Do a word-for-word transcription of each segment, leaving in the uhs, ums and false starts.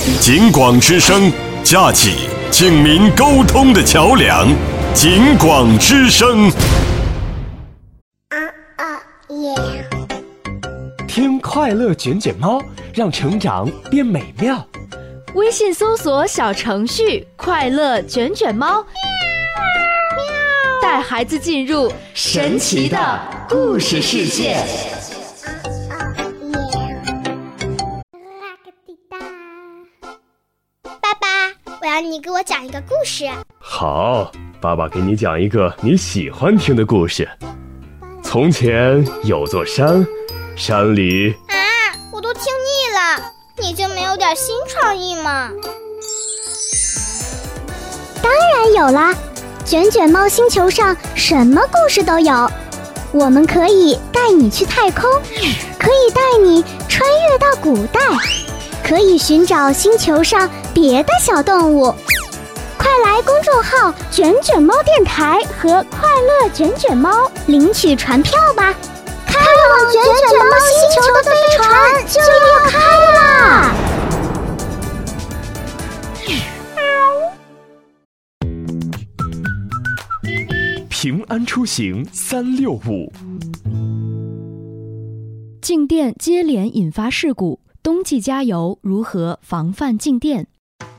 警广之声，架起警民沟通的桥梁。警广之声。 啊啊耶！ 听快乐卷卷猫，让成长变美妙。 微信搜索小程序“快乐卷卷猫”，带孩子进入神奇的故事世界。 爸爸，我要你给我讲一个故事。 好，爸爸给你讲一个你喜欢听的故事。从前有座山，山里…… 啊，我都听腻了，你就没有点新创意吗？ 当然有啦，卷卷猫星球上什么故事都有。我们可以带你去太空，可以带你穿越到古代，可以寻找星球上别的小动物。快来公众号卷卷猫电台和快乐卷卷猫领取船票吧，开往卷卷猫星球的飞船就要开啦！ 平安出行三六五。 静电接连引发事故，冬季加油如何防范静电？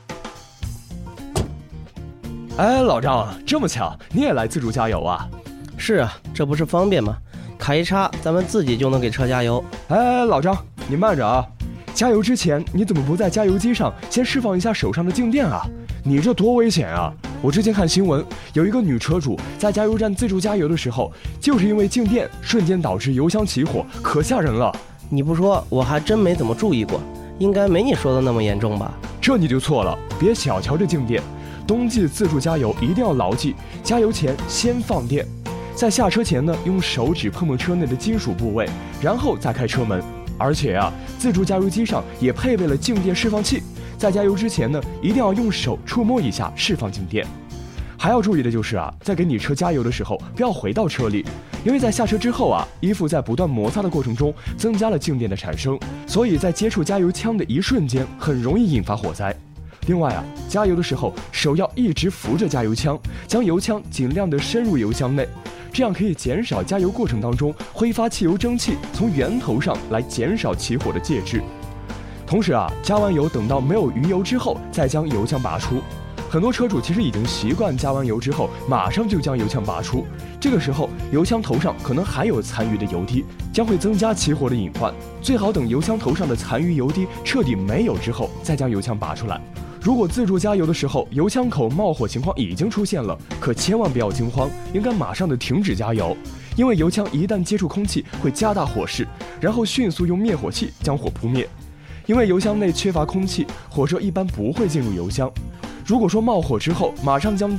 哎，老张，这么巧，你也来自助加油啊？ 是啊，这不是方便吗？卡一插，咱们自己就能给车加油。 哎，老张，你慢着啊！加油之前，你怎么不在加油机上先释放一下手上的静电啊？你这多危险啊！我之前看新闻，有一个女车主在加油站自助加油的时候，就是因为静电瞬间导致油箱起火，可吓人了。 你不说，我还真没怎么注意过，应该没你说的那么严重吧？ 这你就错了，别小瞧这静电。冬季自助加油一定要牢记，加油前先放电，在下车前呢，用手指碰碰车内的金属部位，然后再开车门。而且啊，自助加油机上也配备了静电释放器，在加油之前呢，一定要用手触摸一下释放静电。还要注意的就是啊，在给你车加油的时候，不要回到车里，因为在下车之后啊，衣服在不断摩擦的过程中增加了静电的产生，所以在接触加油枪的一瞬间，很容易引发火灾。另外啊，加油的时候手要一直扶着加油枪，将油枪尽量的深入油箱内，这样可以减少加油过程当中挥发汽油蒸汽从源头上来减少起火的介质。同时啊，加完油等到没有余油之后，再将油枪拔出。很多车主其实已经习惯加完油之后马上就将油枪拔出，这个时候油枪头上可能还有残余的油滴，将会增加起火的隐患。最好等油枪头上的残余油滴彻底没有之后，再将油枪拔出来。如果自助加油的时候油枪口冒火情况已经出现了，可千万不要惊慌，应该马上的停止加油，因为油枪一旦接触空气会加大火势，然后迅速用灭火器将火扑灭。因为油箱内缺乏空气，火车一般不会进入油箱。如果说冒火之后马上将